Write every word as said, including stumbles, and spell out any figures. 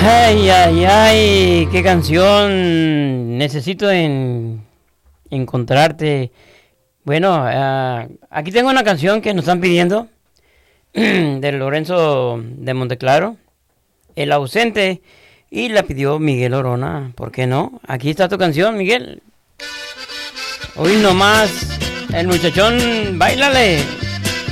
Ay, ay, ay, qué canción. Necesito en, encontrarte. Bueno, uh, aquí tengo una canción que nos están pidiendo de Lorenzo de Monteclaro, El ausente, y la pidió Miguel Orona. ¿Por qué no? Aquí está tu canción, Miguel. Hoy nomás, el muchachón, báilale.